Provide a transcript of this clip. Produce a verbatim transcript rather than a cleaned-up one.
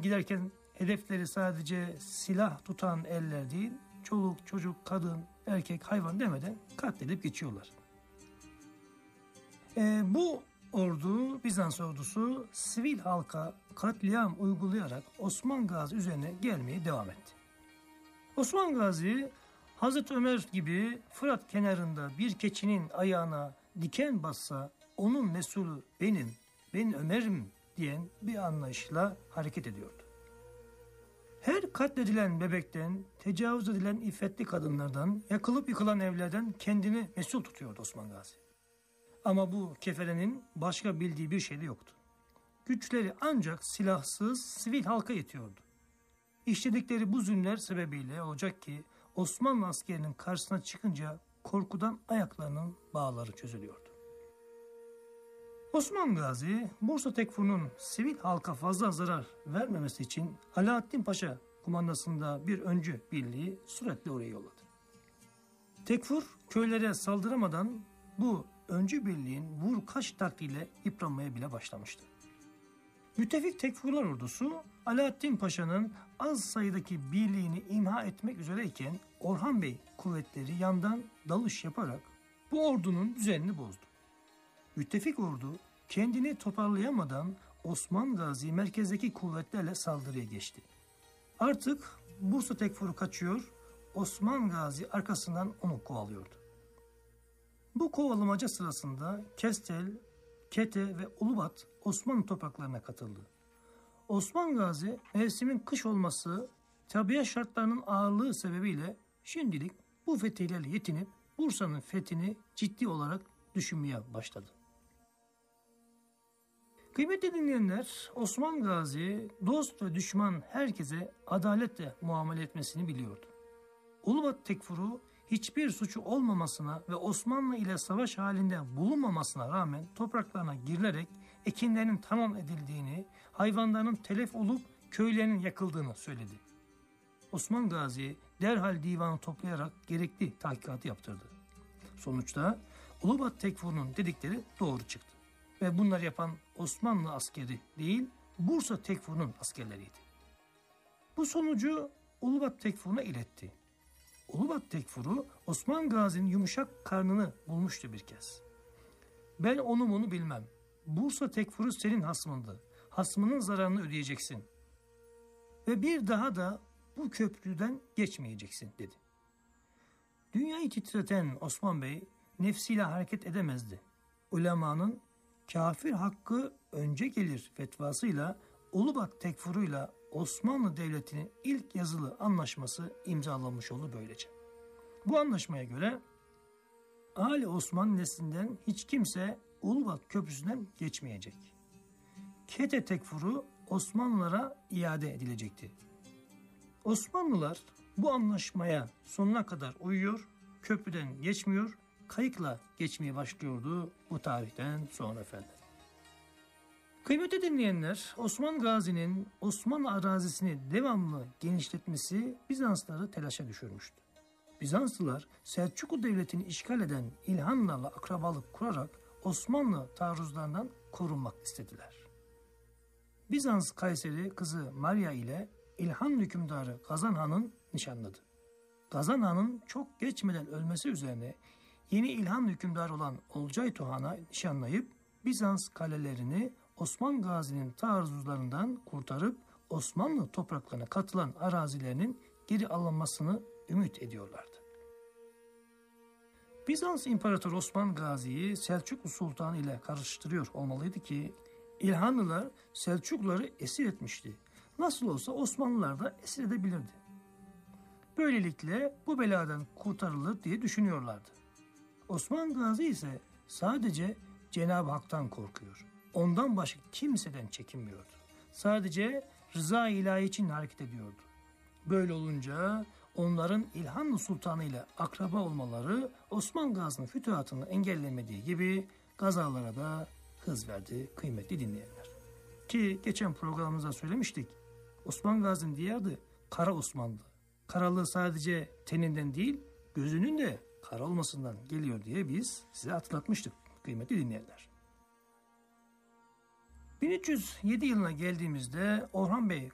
giderken hedefleri sadece silah tutan eller değil, çoluk, çocuk, kadın, erkek, hayvan demeden katledip geçiyorlar. E, bu ordu, Bizans ordusu sivil halka katliam uygulayarak Osman Gazi üzerine gelmeye devam etti. Osman Gazi, Hazreti Ömer gibi Fırat kenarında bir keçinin ayağına diken bassa onun mesulü benim, ben Ömer'im diyen bir anlayışla hareket ediyordu. Her katledilen bebekten, tecavüz edilen iffetli kadınlardan, yakılıp yıkılan evlerden kendini mesul tutuyordu Osman Gazi. Ama bu keferenin başka bildiği bir şey de yoktu. Güçleri ancak silahsız sivil halka yetiyordu. İşledikleri bu zulümler sebebiyle olacak ki Osmanlı askerinin karşısına çıkınca korkudan ayaklarının bağları çözülüyordu. Osman Gazi, Bursa Tekfur'un sivil halka fazla zarar vermemesi için Alaaddin Paşa kumandasında bir öncü birliği süratle oraya yolladı. Tekfur köylere saldıramadan bu öncü birliğin vur kaç taktiğiyle yıpranmaya bile başlamıştı. Müttefik Tekfurlar ordusu Alaaddin Paşa'nın az sayıdaki birliğini imha etmek üzereyken Orhan Bey kuvvetleri yandan dalış yaparak bu ordunun düzenini bozdu. Müttefik ordu kendini toparlayamadan Osman Gazi merkezdeki kuvvetlerle saldırıya geçti. Artık Bursa Tekfur'u kaçıyor, Osman Gazi arkasından onu kovalıyordu. Bu kovalamaca sırasında Kestel, Kete ve Ulubat Osmanlı topraklarına katıldı. Osman Gazi mevsimin kış olması, tabiat şartlarının ağırlığı sebebiyle şimdilik bu fetihlerle yetinip Bursa'nın fethini ciddi olarak düşünmeye başladı. Kıymetli dinleyenler, Osman Gazi dost ve düşman herkese adaletle muamele etmesini biliyordu. Ulubat Tekfur'u hiçbir suçu olmamasına ve Osmanlı ile savaş halinde bulunmamasına rağmen topraklarına girilerek ekinlerinin tamam edildiğini, hayvanların telef olup köylerinin yakıldığını söyledi. Osman Gazi derhal divanı toplayarak gerekli tahkikatı yaptırdı. Sonuçta Ulubat Tekfur'un dedikleri doğru çıktı. Ve bunları yapan Osmanlı askeri değil, Bursa Tekfur'un askerleriydi. Bu sonucu Ulubat Tekfur'una iletti. Ulubat Tekfur'u Osman Gazi'nin yumuşak karnını bulmuştu bir kez. Ben onu bunu bilmem. Bursa Tekfur'u senin hasmındı. Hasmının zararını ödeyeceksin. Ve bir daha da bu köprüden geçmeyeceksin dedi. Dünyayı titreten Osman Bey nefsiyle hareket edemezdi. Ulemanın kafir hakkı önce gelir fetvasıyla Ulubat Tekfur'uyla Osmanlı Devleti'nin ilk yazılı anlaşması imzalanmış oldu böylece. Bu anlaşmaya göre Ali Osman neslinden hiç kimse Ulubat Köprüsü'nden geçmeyecek. Kete Tekfur'u Osmanlılara iade edilecekti. Osmanlılar bu anlaşmaya sonuna kadar uyuyor, köprüden geçmiyor, kayıkla geçmeye başlıyordu bu tarihten sonra efendim. Kıymetli dinleyenler, Osman Gazi'nin Osmanlı arazisini devamlı genişletmesi Bizansları telaşa düşürmüştü. Bizanslılar Selçuklu Devleti'ni işgal eden İlhanlarla akrabalık kurarak Osmanlı taarruzlarından korunmak istediler. Bizans Kayseri kızı Maria ile İlhan hükümdarı Gazan Han'ın nişanladı. Gazan Han'ın çok geçmeden ölmesi üzerine yeni İlhan hükümdarı olan Olcay Tuhan'a nişanlayıp Bizans kalelerini Osman Gazi'nin taarruzlarından kurtarıp Osmanlı topraklarına katılan arazilerinin geri alınmasını ümit ediyorlardı. Bizans İmparatoru Osman Gazi'yi Selçuklu Sultanı ile karıştırıyor olmalıydı ki İlhanlılar Selçukluları esir etmişti. Nasıl olsa Osmanlılar da esir edebilirdi. Böylelikle bu beladan kurtarılır diye düşünüyorlardı. Osman Gazi ise sadece Cenab-ı Hak'tan korkuyor. Ondan başka kimseden çekinmiyordu. Sadece rıza ilahi için hareket ediyordu. Böyle olunca onların İlhanlı Sultanı ile akraba olmaları Osman Gazi'nin fütuhatını engellemediği gibi gazalara da hız verdi kıymetli dinleyenler. Ki geçen programımızda söylemiştik. Osman Gazi'nin diğer adı Kara Osmanlı. Karalığı sadece teninden değil gözünün de kara olmasından geliyor diye biz size hatırlatmıştık kıymetli dinleyenler. bin üç yüz yedi yılına geldiğimizde Orhan Bey